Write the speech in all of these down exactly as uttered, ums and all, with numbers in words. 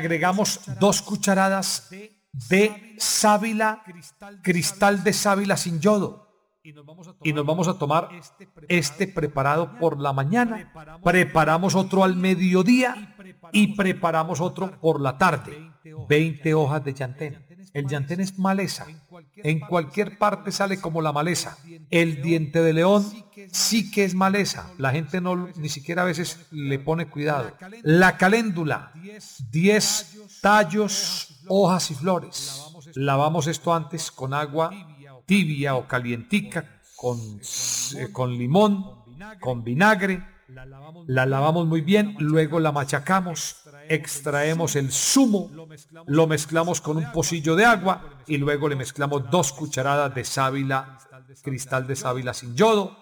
agregamos dos cucharadas de sábila, cristal de sábila sin yodo. Y nos vamos a tomar este preparado por la mañana. Preparamos otro al mediodía y preparamos otro por la tarde. veinte hojas de llantén. El llantén es maleza. En cualquier parte sale como la maleza. El diente de león sí que es maleza. La gente no ni siquiera a veces le pone cuidado. La caléndula, diez tallos, hojas y flores. Lavamos esto antes con agua tibia o calientica, con, eh, con limón, con vinagre, la lavamos muy bien, luego la machacamos, extraemos el zumo, lo mezclamos con un pocillo de agua y luego le mezclamos dos cucharadas de sábila, cristal de sábila sin yodo.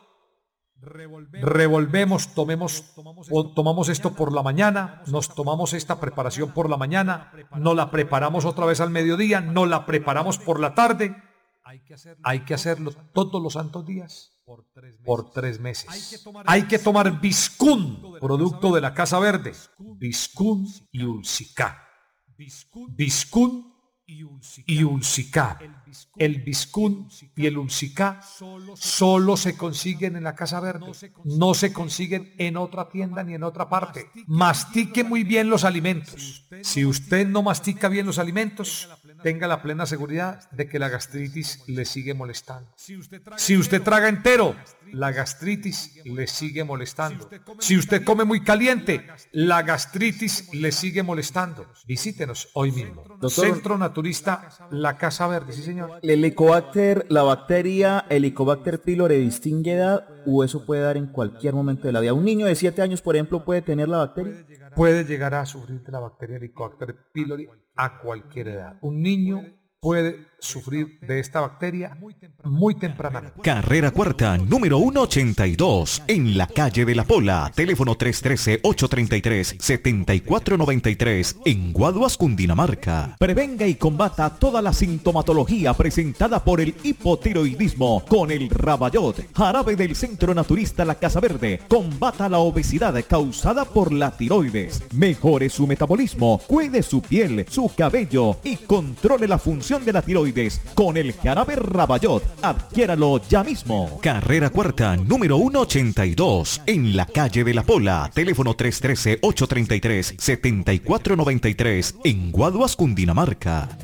Revolvemos, tomemos, tomamos esto por la mañana, nos tomamos esta preparación por la mañana, nos la preparamos otra vez al mediodía, nos la preparamos por la tarde. Hay que hacerlo todos los santos días por tres meses. Hay que tomar Biscún, producto de la Casa Verde. Biscún y Ulsicá. Biscún y Ulsicá. El Biscún y el Ulsicá solo se consiguen en la Casa Verde. No se consiguen en otra tienda ni en otra parte. Mastique muy bien los alimentos. Si usted no mastica bien los alimentos, tenga la plena seguridad de que la gastritis le sigue molestando. Si usted traga entero, la gastritis le sigue molestando. Si usted come muy caliente, la gastritis le sigue molestando. Visítenos hoy mismo. Doctor, Centro Naturista La Casa Verde, sí señor. ¿El Helicobacter, la bacteria Helicobacter pylori distingue edad o eso puede dar en cualquier momento de la vida? ¿Un niño de siete años, por ejemplo, puede tener la bacteria? Puede llegar a sufrir de la bacteria Helicobacter pylori a cualquier edad. Un niño puede sufrir de esta bacteria muy tempranamente. Carrera Cuarta, número ciento ochenta y dos, en la calle de la Pola, teléfono tres uno tres, ocho tres tres, siete cuatro nueve tres, en Guaduas, Cundinamarca. Prevenga y combata toda la sintomatología presentada por el hipotiroidismo con el Rabayot, jarabe del Centro Naturista La Casa Verde. Combata la obesidad causada por la tiroides. Mejore su metabolismo, cuide su piel, su cabello y controle la función de la tiroides con el jarabe Rabayot. Adquiéralo ya mismo. Carrera Cuarta, número ciento ochenta y dos, en la calle de la Pola, teléfono tres uno tres, ocho tres tres, siete cuatro nueve tres, en Guaduas, Cundinamarca.